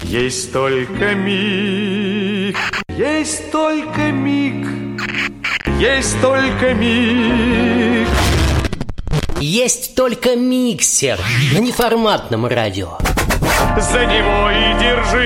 Есть только миг, есть только миг, есть только миг. Есть только миксер на неформатном радио. За него и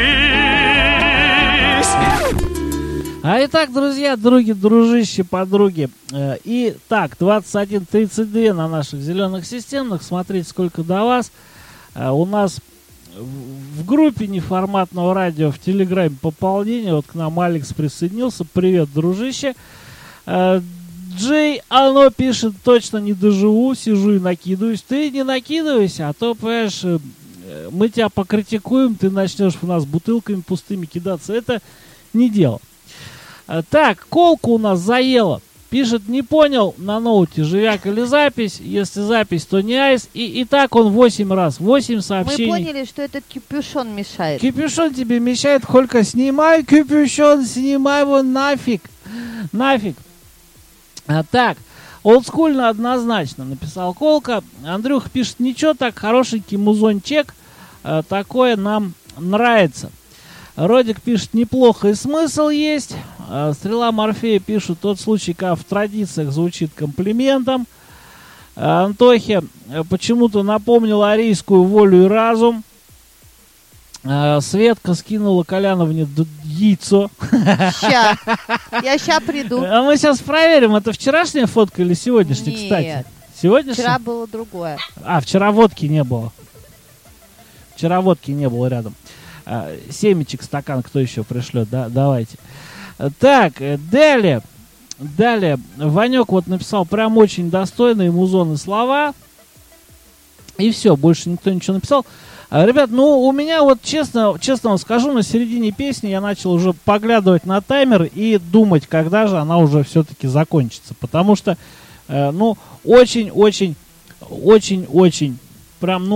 держись. А итак, друзья, дружище, подруги. И так, 21:32 на наших зеленых системах. Смотрите, сколько до вас. У нас в группе неформатного радио в Телеграме пополнение. Вот к нам Алекс присоединился. Привет, дружище. Джей, оно пишет, точно не доживу, сижу и накидываюсь. Ты не накидывайся, а то, понимаешь, мы тебя покритикуем, ты начнешь в нас бутылками пустыми кидаться. Это не дело. Так, колку у нас заело. Пишет, не понял на ноуте, живяк или запись. Если запись, то не айс. И так он 8 раз, 8 сообщений. Мы поняли, что этот капюшон мешает. Капюшон тебе мешает, Холька, снимай капюшон, снимай его нафиг. Нафиг. Так, олдскульно однозначно написал Колка. Андрюха пишет, ничего, так, хорошенький музончек. Такое нам нравится. Родик пишет, неплохо и смысл есть. Стрела Морфея пишет, тот случай, как в традициях звучит комплиментом. Антохе почему-то напомнил арийскую волю и разум. Светка скинула Коляновне яйцо. Ща. Я ща приду. А мы сейчас проверим, это вчерашняя фотка или сегодняшняя, Нет. кстати? Сегодняшняя? Вчера было другое. Вчера водки не было. Вчера водки не было рядом. Семечек, стакан, кто еще пришлет? Да, давайте. Так, далее. Ванек вот написал прям очень достойные музоны слова. И все, больше никто ничего написал. Ребят, ну у меня вот честно вам скажу, на середине песни я начал уже поглядывать на таймер и думать, когда же она уже все-таки закончится. Потому что, очень, прям,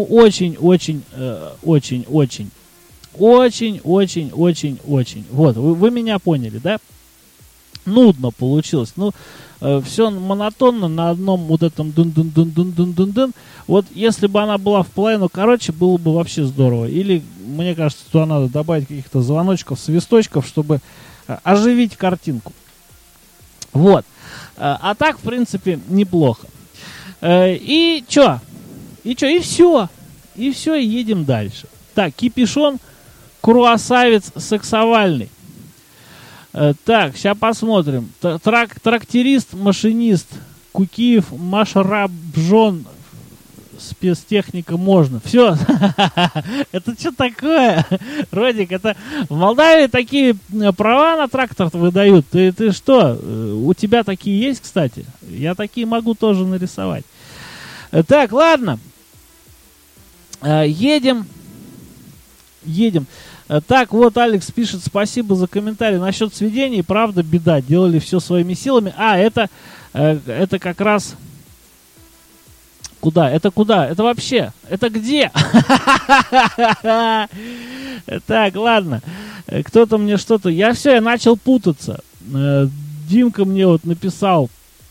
очень. Вот, вы меня поняли, да? Нудно получилось. Все монотонно на одном вот этом дун-дун-дун-дун-дун-дун-дун. Вот если бы она была в половину короче, было бы вообще здорово. Или, мне кажется, туда надо добавить каких-то звоночков, свисточков, чтобы оживить картинку. Вот. А так, в принципе, неплохо. И все. И все, и едем дальше. Так, кипишон, круассавец сексовальный. Так, сейчас посмотрим. Тракторист, машинист, Кукиев, Машарабжон, спецтехника можно. Все. Это что такое? Родик, это в Молдавии такие права на трактор выдают. Ты что? У тебя такие есть, кстати? Я такие могу тоже нарисовать. Так, ладно. Едем. Так, вот Алекс пишет, спасибо за комментарий насчет сведений. Правда, беда, делали все своими силами. Это как раз... Куда? Это куда? Это вообще? Это где? Так, ладно. Кто-то мне что-то... Я начал путаться. Димка мне вот написал.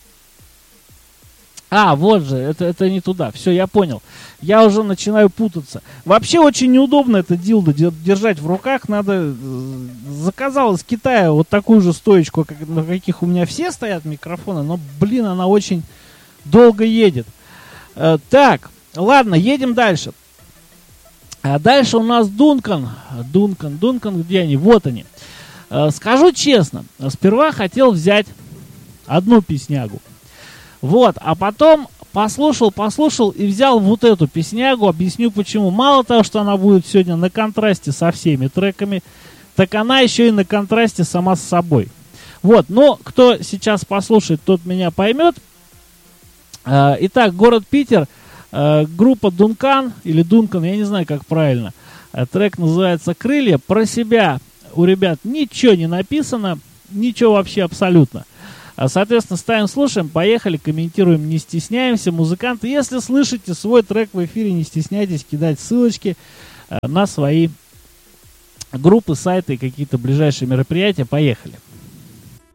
Вот же, это не туда. Все, я понял. Я уже начинаю путаться. Вообще очень неудобно это дилдо держать в руках. Заказал из Китая вот такую же стоечку, на каких у меня все стоят микрофоны. Но, блин, она очень долго едет. Так, ладно, едем дальше. Дальше у нас Дункан, где они? Вот они. Скажу честно, сперва хотел взять одну песнягу. Вот, а потом послушал и взял вот эту песнягу. Объясню почему. Мало того, что она будет сегодня на контрасте со всеми треками, так она еще и на контрасте сама с собой. Вот, но кто сейчас послушает, тот меня поймет. Итак, город Питер, группа Дункан, или Дункан, я не знаю, как правильно. Трек называется «Крылья». Про себя у ребят ничего не написано, ничего вообще абсолютно. Соответственно, ставим, слушаем, поехали, комментируем, не стесняемся. Музыканты, если слышите свой трек в эфире, не стесняйтесь кидать ссылочки на свои группы, сайты и какие-то ближайшие мероприятия. Поехали.